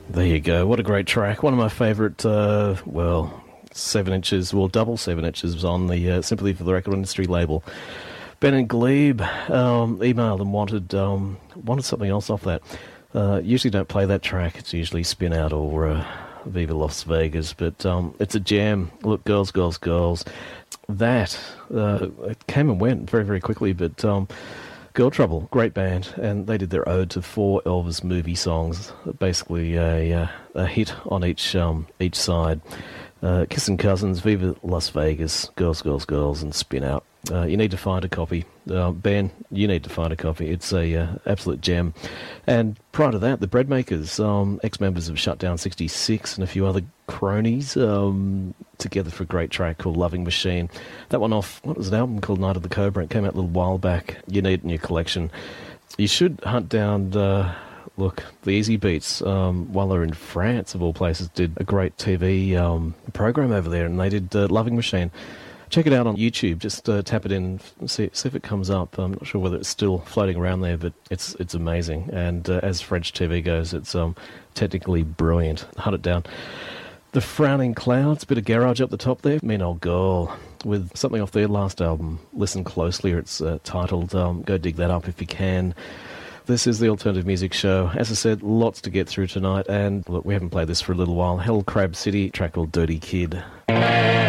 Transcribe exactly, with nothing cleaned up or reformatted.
There you go. What a great track. One of my favourite, uh, well, seven inches, well, double seven inches was on the uh, Sympathy for the Record Industry label. Ben and Glebe um, emailed and wanted um, wanted something else off that. Uh, usually don't play that track. It's usually Spin Out or uh, Viva Las Vegas, but um, it's a jam. Look, girls, girls, girls. That uh, it came and went very, very quickly, but um, Girl Trouble, great band, and they did their ode to four Elvis movie songs, basically a, uh, a hit on each um, each side. Uh, Kissin' Cousins, Viva Las Vegas, Girls, Girls, Girls, and Spin Out. Uh, you need to find a copy. Uh, Ben, you need to find a copy. It's a uh, absolute gem. And prior to that, the Breadmakers, um, ex-members of Shutdown sixty-six and a few other cronies, um, together for a great track called Loving Machine. That one off, what was an album called Night of the Cobra? It came out a little while back. You need it in your collection. You should hunt down... Uh, Look, the Easy Beats, um, while they're in France, of all places, did a great T V um, program over there, and they did uh, Loving Machine. Check it out on YouTube. Just uh, tap it in, see, see if it comes up. I'm not sure whether it's still floating around there, but it's it's amazing. And uh, as French T V goes, it's um, technically brilliant. Hunt it down. The Frowning Clouds, bit of garage up the top there. Mean Old Girl, with something off their last album. Listen closely, it's uh, titled. Um, go dig that up if you can. This is the Alternative Music Show. As I said, lots to get through tonight, and look, we haven't played this for a little while. Hell Crab City, track called Dirty Kid.